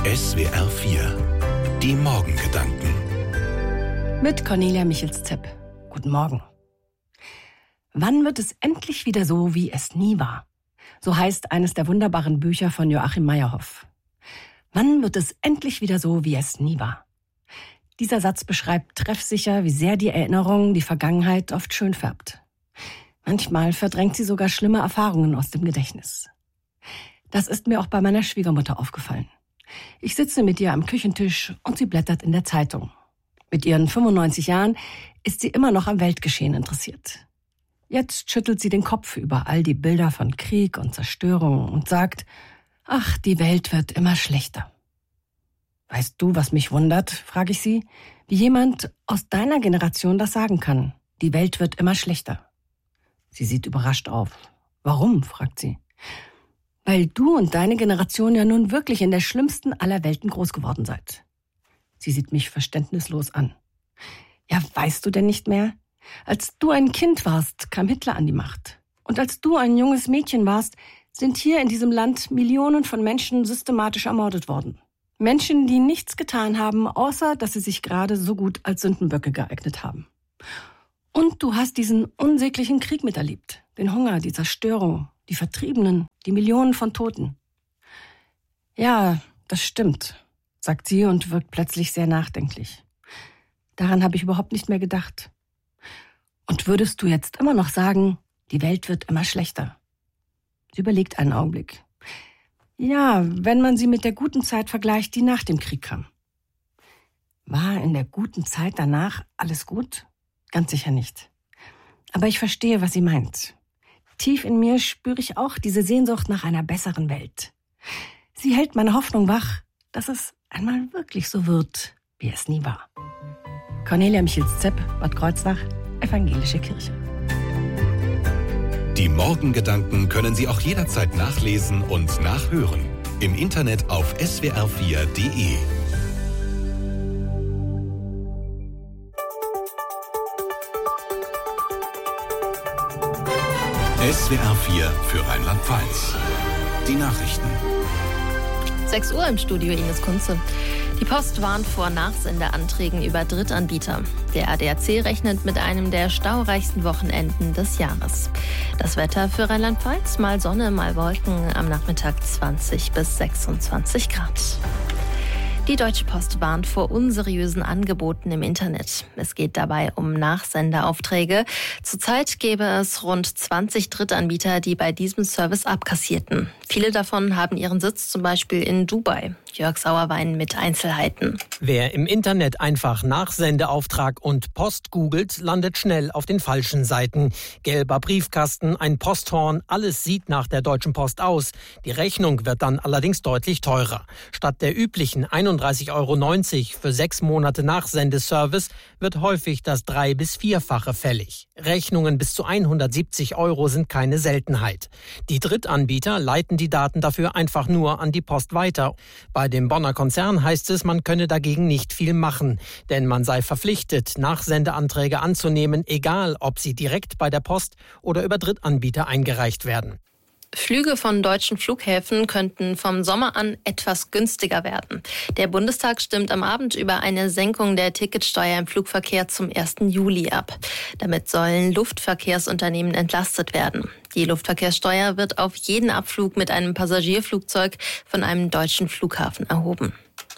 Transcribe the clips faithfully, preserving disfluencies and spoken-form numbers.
S W R vier. Die Morgengedanken. Mit Cornelia Michels-Zepp. Guten Morgen. Wann wird es endlich wieder so, wie es nie war? So heißt eines der wunderbaren Bücher von Joachim Meyerhoff. Wann wird es endlich wieder so, wie es nie war? Dieser Satz beschreibt treffsicher, wie sehr die Erinnerung die Vergangenheit oft schön färbt. Manchmal verdrängt sie sogar schlimme Erfahrungen aus dem Gedächtnis. Das ist mir auch bei meiner Schwiegermutter aufgefallen. Ich sitze mit ihr am Küchentisch und sie blättert in der Zeitung. Mit ihren fünfundneunzig Jahren ist sie immer noch am Weltgeschehen interessiert. Jetzt schüttelt sie den Kopf über all die Bilder von Krieg und Zerstörung und sagt, ach, die Welt wird immer schlechter. Weißt du, was mich wundert, frage ich sie, wie jemand aus deiner Generation das sagen kann. Die Welt wird immer schlechter. Sie sieht überrascht auf. Warum, fragt sie. Weil du und deine Generation ja nun wirklich in der schlimmsten aller Welten groß geworden seid. Sie sieht mich verständnislos an. Ja, weißt du denn nicht mehr? Als du ein Kind warst, kam Hitler an die Macht. Und als du ein junges Mädchen warst, sind hier in diesem Land Millionen von Menschen systematisch ermordet worden. Menschen, die nichts getan haben, außer dass sie sich gerade so gut als Sündenböcke geeignet haben. Und du hast diesen unsäglichen Krieg miterlebt. Den Hunger, die Zerstörung, die Vertriebenen, die Millionen von Toten. Ja, das stimmt, sagt sie und wirkt plötzlich sehr nachdenklich. Daran habe ich überhaupt nicht mehr gedacht. Und würdest du jetzt immer noch sagen, die Welt wird immer schlechter? Sie überlegt einen Augenblick. Ja, wenn man sie mit der guten Zeit vergleicht, die nach dem Krieg kam. War in der guten Zeit danach alles gut? Ganz sicher nicht. Aber ich verstehe, was sie meint. Tief in mir spüre ich auch diese Sehnsucht nach einer besseren Welt. Sie hält meine Hoffnung wach, dass es einmal wirklich so wird, wie es nie war. Cornelia Michels-Zepp, Bad Kreuznach, Evangelische Kirche. Die Morgengedanken können Sie auch jederzeit nachlesen und nachhören. Im Internet auf S W R vier Punkt de. S W R vier für Rheinland-Pfalz. Die Nachrichten. sechs Uhr im Studio, Ines Kunze. Die Post warnt vor Nachsendeanträgen über Drittanbieter. Der A D A C rechnet mit einem der staureichsten Wochenenden des Jahres. Das Wetter für Rheinland-Pfalz, mal Sonne, mal Wolken, am Nachmittag zwanzig bis sechsundzwanzig Grad. Die Deutsche Post warnt vor unseriösen Angeboten im Internet. Es geht dabei um Nachsendeaufträge. Zurzeit gäbe es rund zwanzig Drittanbieter, die bei diesem Service abkassierten. Viele davon haben ihren Sitz zum Beispiel in Dubai. Jörg Sauerwein mit Einzelheiten. Wer im Internet einfach Nachsendeauftrag und Post googelt, landet schnell auf den falschen Seiten. Gelber Briefkasten, ein Posthorn, alles sieht nach der Deutschen Post aus. Die Rechnung wird dann allerdings deutlich teurer. Statt der üblichen einunddreißig Euro neunzig für sechs Monate Nachsendeservice wird häufig das drei- bis vierfache fällig. Rechnungen bis zu hundertsiebzig Euro sind keine Seltenheit. Die Drittanbieter leiten die Daten dafür einfach nur an die Post weiter. Bei dem Bonner Konzern heißt es, man könne dagegen nicht viel machen, denn man sei verpflichtet, Nachsendeanträge anzunehmen, egal ob sie direkt bei der Post oder über Drittanbieter eingereicht werden. Flüge von deutschen Flughäfen könnten vom Sommer an etwas günstiger werden. Der Bundestag stimmt am Abend über eine Senkung der Ticketsteuer im Flugverkehr zum ersten Juli ab. Damit sollen Luftverkehrsunternehmen entlastet werden. Die Luftverkehrssteuer wird auf jeden Abflug mit einem Passagierflugzeug von einem deutschen Flughafen erhoben.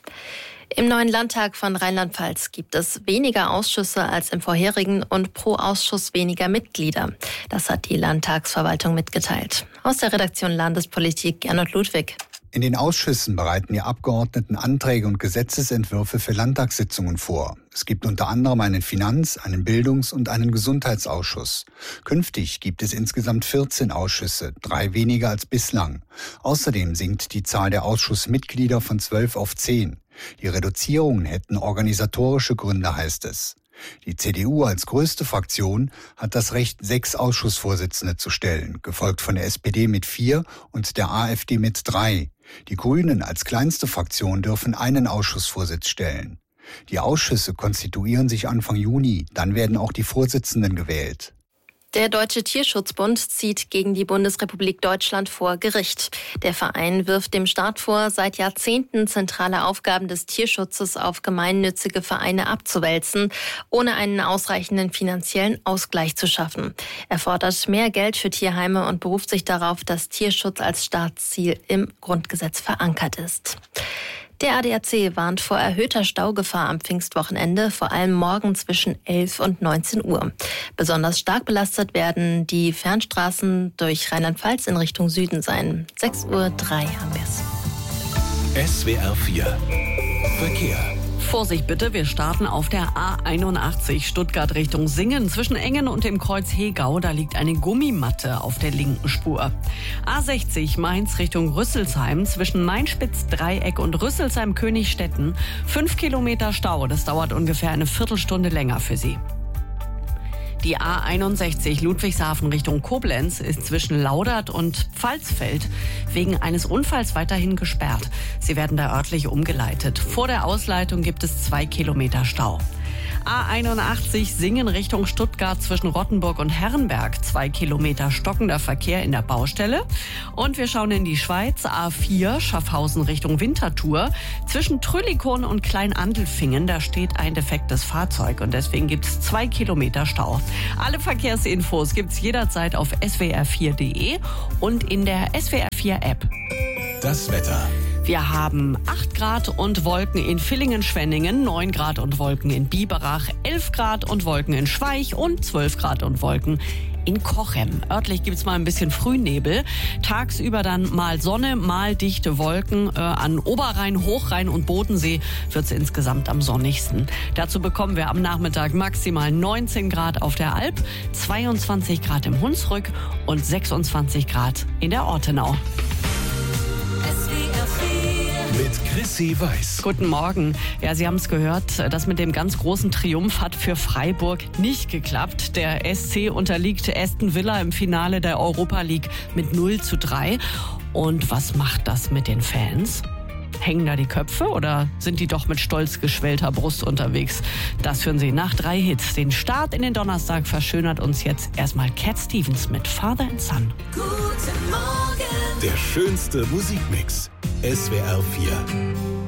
Im neuen Landtag von Rheinland-Pfalz gibt es weniger Ausschüsse als im vorherigen und pro Ausschuss weniger Mitglieder. Das hat die Landtagsverwaltung mitgeteilt. Aus der Redaktion Landespolitik Gernot Ludwig. In den Ausschüssen bereiten die Abgeordneten Anträge und Gesetzesentwürfe für Landtagssitzungen vor. Es gibt unter anderem einen Finanz-, einen Bildungs- und einen Gesundheitsausschuss. Künftig gibt es insgesamt vierzehn Ausschüsse, drei weniger als bislang. Außerdem sinkt die Zahl der Ausschussmitglieder von zwölf auf zehn. Die Reduzierungen hätten organisatorische Gründe, heißt es. Die C D U als größte Fraktion hat das Recht, sechs Ausschussvorsitzende zu stellen, gefolgt von der S P D mit vier und der AfD mit drei. Die Grünen als kleinste Fraktion dürfen einen Ausschussvorsitz stellen. Die Ausschüsse konstituieren sich Anfang Juni, dann werden auch die Vorsitzenden gewählt. Der Deutsche Tierschutzbund zieht gegen die Bundesrepublik Deutschland vor Gericht. Der Verein wirft dem Staat vor, seit Jahrzehnten zentrale Aufgaben des Tierschutzes auf gemeinnützige Vereine abzuwälzen, ohne einen ausreichenden finanziellen Ausgleich zu schaffen. Er fordert mehr Geld für Tierheime und beruft sich darauf, dass Tierschutz als Staatsziel im Grundgesetz verankert ist. Der A D A C warnt vor erhöhter Staugefahr am Pfingstwochenende, vor allem morgen zwischen elf und neunzehn Uhr. Besonders stark belastet werden die Fernstraßen durch Rheinland-Pfalz in Richtung Süden sein. sechs Uhr drei haben wir es. S W R vier Verkehr. Vorsicht bitte, wir starten auf der A einundachtzig Stuttgart Richtung Singen. Zwischen Engen und dem Kreuz Hegau, da liegt eine Gummimatte auf der linken Spur. A sechzig Mainz Richtung Rüsselsheim, zwischen Mainspitz-Dreieck und Rüsselsheim-Königstetten. Fünf Kilometer Stau, das dauert ungefähr eine Viertelstunde länger für Sie. Die A einundsechzig Ludwigshafen Richtung Koblenz ist zwischen Laudert und Pfalzfeld wegen eines Unfalls weiterhin gesperrt. Sie werden da örtlich umgeleitet. Vor der Ausleitung gibt es zwei Kilometer Stau. A einundachtzig Singen Richtung Stuttgart zwischen Rottenburg und Herrenberg. Zwei Kilometer stockender Verkehr in der Baustelle. Und wir schauen in die Schweiz. A vier Schaffhausen Richtung Winterthur. Zwischen Trüllikon und Kleinandelfingen, da steht ein defektes Fahrzeug. Und deswegen gibt es zwei Kilometer Stau. Alle Verkehrsinfos gibt's jederzeit auf S W R vier Punkt de und in der S W R vier App. Das Wetter. Wir haben acht Grad und Wolken in Villingen-Schwenningen, neun Grad und Wolken in Biberach, elf Grad und Wolken in Schweich und zwölf Grad und Wolken in Cochem. Örtlich gibt's mal ein bisschen Frühnebel. Tagsüber dann mal Sonne, mal dichte Wolken. Äh, an Oberrhein, Hochrhein und Bodensee wird's insgesamt am sonnigsten. Dazu bekommen wir am Nachmittag maximal neunzehn Grad auf der Alp, zweiundzwanzig Grad im Hunsrück und sechsundzwanzig Grad in der Ortenau. Mit Chrissy Weiß. Guten Morgen. Ja, Sie haben es gehört, das mit dem ganz großen Triumph hat für Freiburg nicht geklappt. Der S C unterliegt Aston Villa im Finale der Europa League mit null zu drei. Und was macht das mit den Fans? Hängen da die Köpfe oder sind die doch mit stolz geschwellter Brust unterwegs? Das hören Sie nach drei Hits. Den Start in den Donnerstag verschönert uns jetzt erstmal Cat Stevens mit Father and Son. Guten Morgen. Der schönste Musikmix. S W R vier.